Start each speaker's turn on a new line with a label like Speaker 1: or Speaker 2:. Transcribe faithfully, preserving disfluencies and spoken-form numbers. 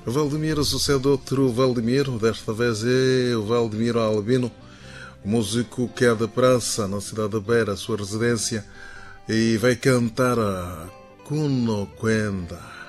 Speaker 1: Valdemiro sucede outro Valdemiro, desta vez é o Valdemiro Albino, músico que é da praça, na cidade de Beira, a sua residência, e vai cantar a Cuno Quenda.